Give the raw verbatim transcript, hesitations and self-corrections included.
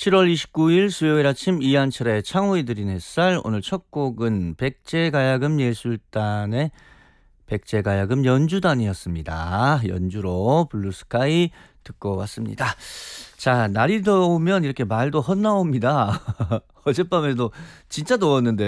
칠월 이십구일 수요일 아침 이한철의 창호이 드린 햇살. 오늘 첫 곡은 백제가야금 예술단의 백제가야금 연주단이었습니다. 연주로 블루스카이 듣고 왔습니다. 자, 날이 더우면 이렇게 말도 헛나옵니다. 어젯밤에도 진짜 더웠는데